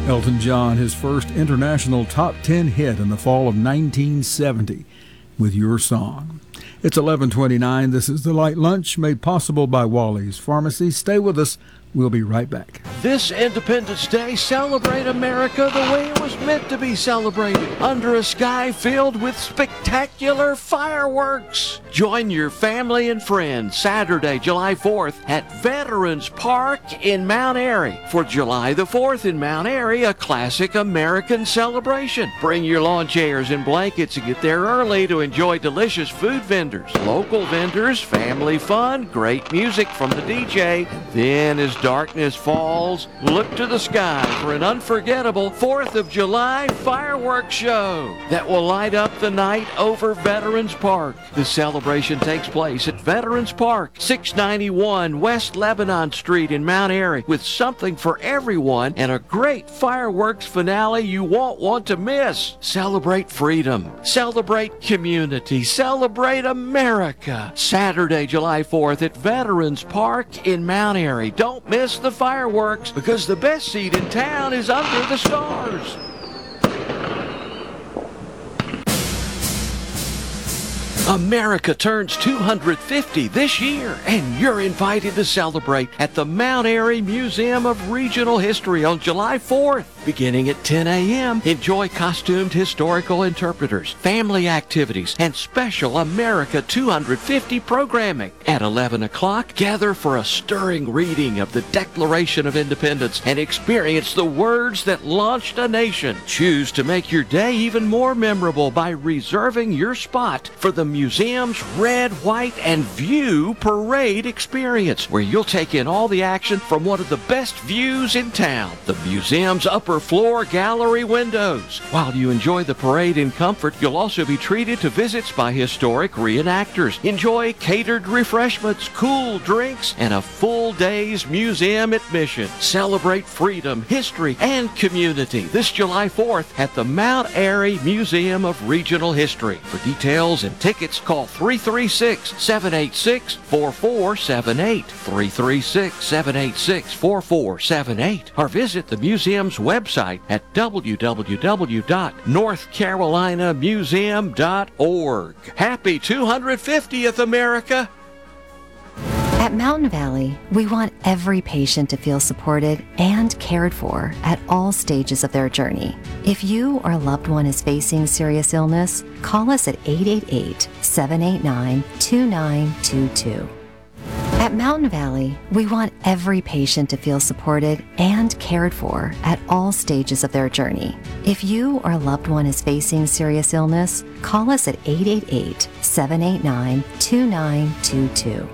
Elton John, his first international top 10 hit in the fall of 1970 with Your Song. It's 11:29. This is The Light Lunch, made possible by Wally's Pharmacy. Stay with us. We'll be right back. This Independence Day, celebrate America the way it was meant to be celebrated, under a sky filled with spectacular fireworks. Join your family and friends Saturday, July 4th at Veterans Park in Mount Airy. For July the 4th in Mount Airy, a classic American celebration. Bring your lawn chairs and blankets and get there early to enjoy delicious food vendors, local vendors, family fun, great music from the DJ. Then as darkness falls, look to the sky for an unforgettable 4th of July fireworks show that will light up the night over Veterans Park. The celebration takes place at Veterans Park, 691 West Lebanon Street in Mount Airy, with something for everyone and a great fireworks finale you won't want to miss. Celebrate freedom, celebrate community, celebrate America. Saturday, July 4th at Veterans Park in Mount Airy. Don't miss the fireworks, because the best seat in town is under the stars. America turns 250 this year, and you're invited to celebrate at the Mount Airy Museum of Regional History on July 4th. Beginning at 10 a.m., enjoy costumed historical interpreters, family activities, and special America 250 programming. At 11 o'clock, gather for a stirring reading of the Declaration of Independence and experience the words that launched a nation. Choose to make your day even more memorable by reserving your spot for the museum's Red, White, and View Parade experience, where you'll take in all the action from one of the best views in town, the museum's upper floor gallery windows. While you enjoy the parade in comfort, you'll also be treated to visits by historic reenactors. Enjoy catered refreshments, cool drinks, and a full day's museum admission. Celebrate freedom, history, and community this July 4th at the Mount Airy Museum of Regional History. For details and tickets, call 336-786-4478, 336-786-4478, or visit the museum's website at www.northcarolinamuseum.org. Happy 250th, America! At Mountain Valley, we want every patient to feel supported and cared for at all stages of their journey. If you or a loved one is facing serious illness, call us at 888-789-2922. At Mountain Valley, we want every patient to feel supported and cared for at all stages of their journey. If you or a loved one is facing serious illness, call us at 888-789-2922.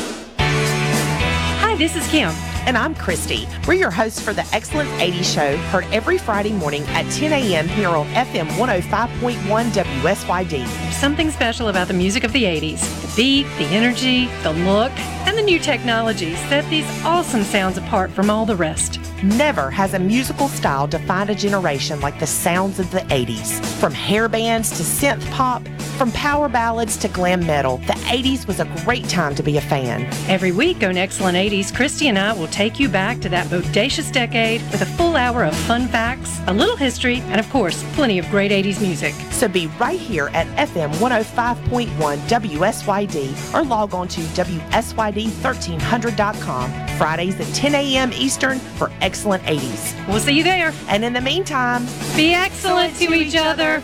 Hi, this is Kim. And I'm Christy. We're your hosts for the Excellence 80s Show, heard every Friday morning at 10 a.m. here on FM 105.1 WSYD. There's something special about the music of the 80s. The beat, the energy, the look, and the new technology set these awesome sounds apart from all the rest. Never has a musical style defined a generation like the sounds of the 80s. From hair bands to synth pop, from power ballads to glam metal, the 80s was a great time to be a fan. Every week on Excellent 80s, Christy and I will take you back to that bodacious decade with a full hour of fun facts, a little history, and of course, plenty of great 80s music. So be right here at FM 105.1 WSYD or log on to WSYD1300.com Fridays at 10 a.m. Eastern for Excellent 80s. We'll see you there. And in the meantime, be excellent to each other.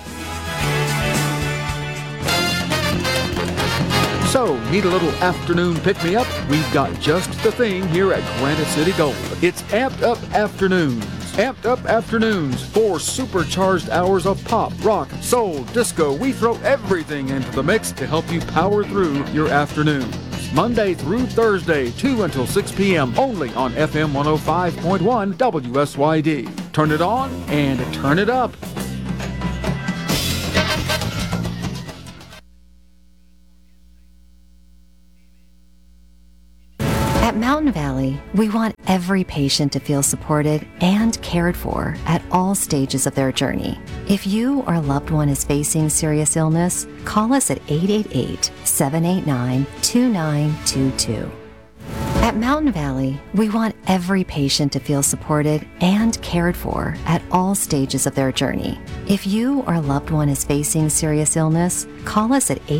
So, need a little afternoon pick-me-up? We've got just the thing here at Granite City Gold. It's Amped Up Afternoons. Amped Up Afternoons, 4 supercharged hours of pop, rock, soul, disco. We throw everything into the mix to help you power through your afternoons. Monday through Thursday, 2 until 6 p.m. only on FM 105.1 WSYD. Turn it on and turn it up. At Mountain Valley, we want every patient to feel supported and cared for at all stages of their journey. If you or a loved one is facing serious illness, call us at 888-789-2922. At Mountain Valley, we want every patient to feel supported and cared for at all stages of their journey. If you or a loved one is facing serious illness, call us at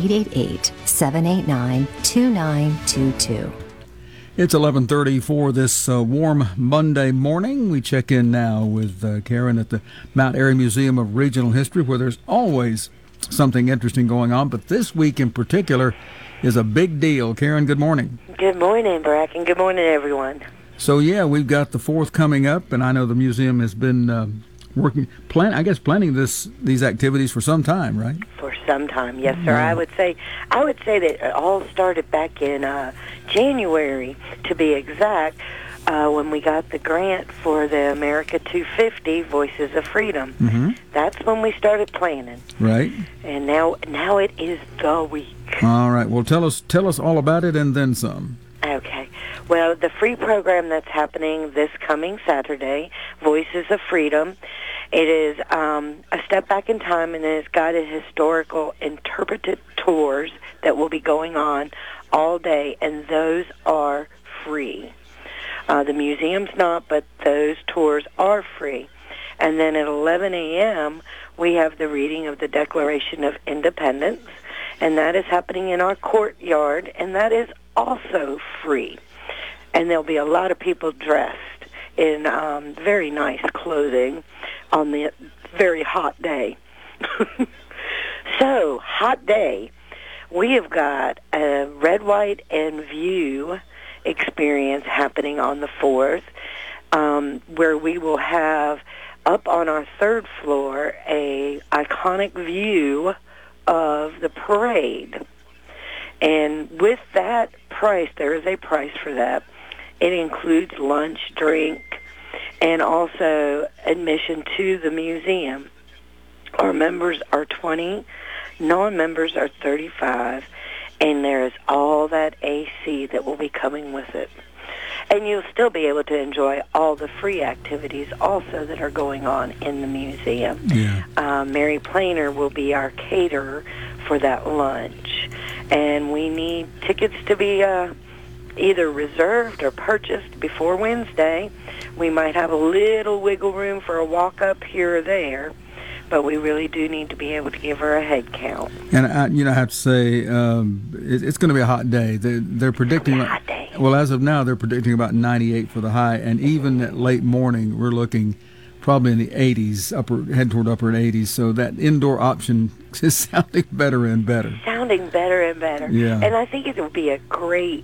888-789-2922. It's 11:30 for this warm Monday morning. We check in now with Karen at the Mount Airy Museum of Regional History, where there's always something interesting going on, but this week in particular is a big deal. Karen, good morning. Good morning, Brack, and good morning, everyone. So, yeah, we've got the 4th coming up, and I know the museum has been planning these activities for some time, right? For some time, yes, sir. Yeah. I would say that it all started back in January, to be exact, when we got the grant for the America 250 Voices of Freedom. Mm-hmm. That's when we started planning. Right. And now it is the week. All right. Well, tell us all about it and then some. Okay. Well, the free program that's happening this coming Saturday, Voices of Freedom, it is a step back in time, and it's guided historical interpretive tours that will be going on all day, and those are free. The museum's not, but those tours are free. And then at 11 a.m., we have the reading of the Declaration of Independence, and that is happening in our courtyard, and that is also free. And there'll be a lot of people dressed in very nice clothing on the very hot day. So, hot day. We have got a red, white, and view experience happening on the 4th, where we will have up on our 3rd floor a iconic view of the parade. And with that price, there is a price for that. It includes lunch, drink, and also admission to the museum. Our members are 20, non-members are 35, and there is all that AC that will be coming with it. And you'll still be able to enjoy all the free activities also that are going on in the museum. Yeah. Mary Planer will be our caterer for that lunch. And we need tickets to be either reserved or purchased before Wednesday. We might have a little wiggle room for a walk-up here or there, but we really do need to be able to give her a head count. And I have to say, it's going to be a hot day. They're predicting. It's gonna be a hot day. Well, as of now, they're predicting about 98 for the high, and even at late morning, we're looking probably in the 80s, head toward upper 80s. So that indoor option is sounding better and better. Sounding better and better. Yeah. And I think it will be a great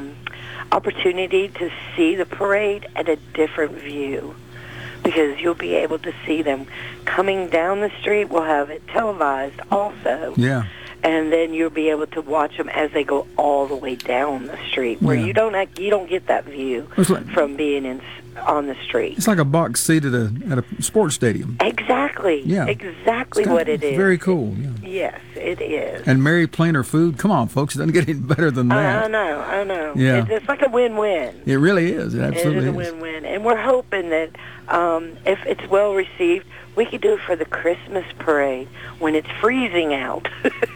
opportunity to see the parade at a different view, because you'll be able to see them coming down the street. We'll have it televised also. Yeah. And then you'll be able to watch them as they go all the way down the street, where you don't get that view from being on the street. It's like a box seat at a sports stadium. Exactly. Yeah. Exactly what it is. Very cool. Yeah. Yes, it is. And Mary Planer food. Come on, folks. It doesn't get any better than that. I know. Yeah. It's like a win-win. It really is. It It absolutely is a win-win. And we're hoping that if it's well received, we could do it for the Christmas parade when it's freezing out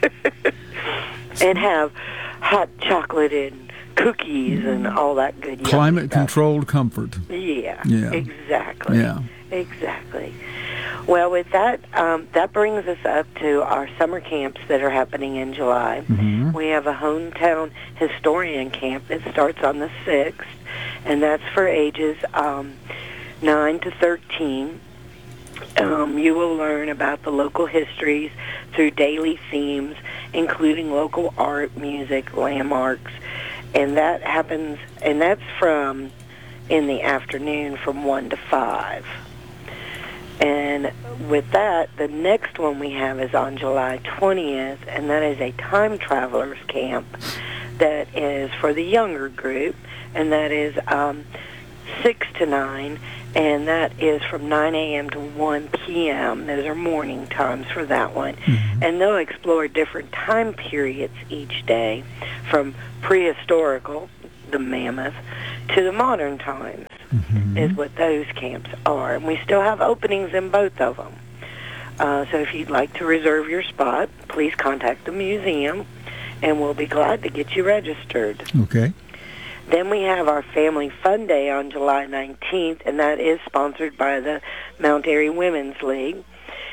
and have hot chocolate and cookies and all that good yummy Climate-controlled comfort. Yeah, Yeah. exactly. Yeah. Exactly. Well, with that, that brings us up to our summer camps that are happening in July. Mm-hmm. We have a hometown historian camp that starts on the 6th, and that's for ages 9 to 13. You will learn about the local histories through daily themes, including local art, music, landmarks, and that happens, and that's from in the afternoon from 1 to 5. And with that, the next one we have is on July 20th, and that is a time travelers camp that is for the younger group, and that is 6 to 9, and that is from 9 a.m. to 1 p.m. Those are morning times for that one. Mm-hmm. And they'll explore different time periods each day, from prehistorical, the mammoth, to the modern times, is what those camps are. And we still have openings in both of them. So if you'd like to reserve your spot, please contact the museum, and we'll be glad to get you registered. Okay. Then we have our Family Fun Day on July 19th, and that is sponsored by the Mount Airy Women's League.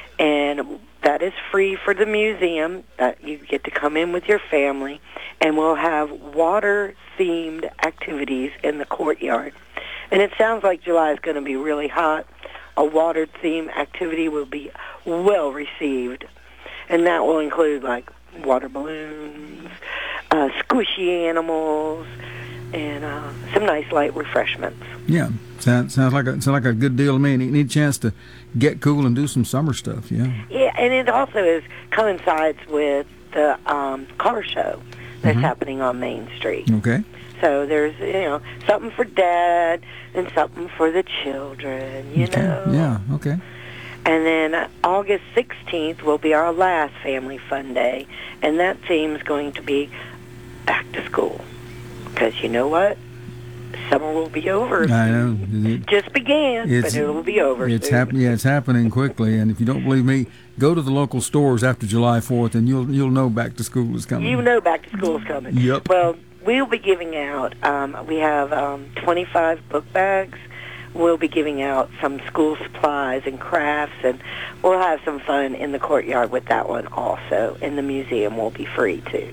And that is free for the museum. That you get to come in with your family, and we'll have water-themed activities in the courtyard. And it sounds like July is going to be really hot. A water-themed activity will be well received, and that will include like water balloons, squishy animals, and some nice light refreshments. Yeah, sounds like a good deal to me. And you need a chance to get cool and do some summer stuff. Yeah. Yeah, and it also coincides with the car show that's happening on Main Street. Okay. So there's something for Dad and something for the children. You know. Yeah. Okay. And then August 16th will be our last Family Fun Day, and that theme is going to be back to school. Because you know what? Summer will be over soon. I know. Just began, but it will be over it's soon. It's happening quickly. And if you don't believe me, go to the local stores after July 4th, and you'll know back to school is coming. You know back to school is coming. Yep. Well, we'll be giving out, we have 25 book bags. We'll be giving out some school supplies and crafts, and we'll have some fun in the courtyard with that one also. And the museum will be free, too.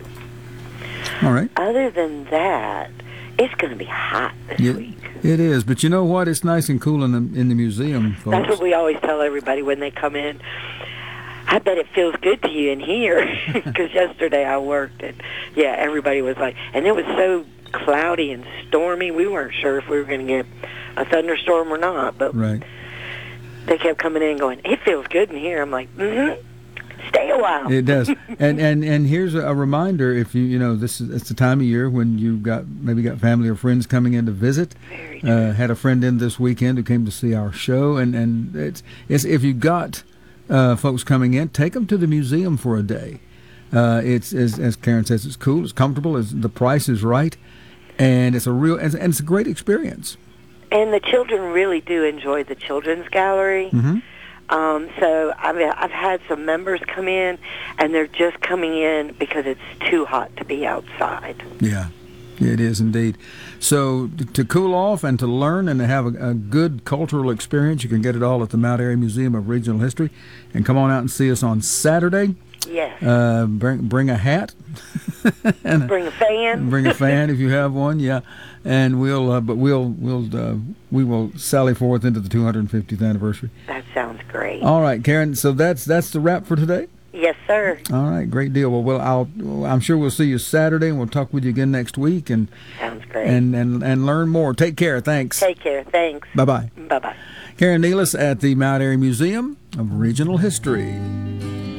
All right. Other than that, it's going to be hot this week. It is, but you know what? It's nice and cool in the museum, folks. That's what we always tell everybody when they come in. I bet it feels good to you in here, because yesterday I worked, and everybody was like, and it was so cloudy and stormy, we weren't sure if we were going to get a thunderstorm or not, but they kept coming in going, it feels good in here. I'm like, stay a while. It does. and here's a reminder, if it's the time of year when you've got family or friends coming in to visit. Very true. Had a friend in this weekend who came to see our show, and it's if you've got folks coming in, take them to the museum for a day. It's as Karen says, it's cool, it's comfortable, the price is right, and it's a great experience. And the children really do enjoy the children's gallery. Mm-hmm. So I've had some members come in, and they're just coming in because it's too hot to be outside. Yeah, it is indeed. So to cool off and to learn and to have a good cultural experience, you can get it all at the Mount Airy Museum of Regional History. And come on out and see us on Saturday. Yes. Bring a hat. and bring a fan. Bring a fan if you have one. Yeah. And we will sally forth into the 250th anniversary. That sounds great. All right, Karen. So that's the wrap for today. Yes, sir. All right, great deal. Well, I'm sure we'll see you Saturday, and we'll talk with you again next week. And sounds great. And learn more. Take care. Thanks. Take care. Thanks. Bye bye. Bye bye. Karen Nealis at the Mount Airy Museum of Regional History.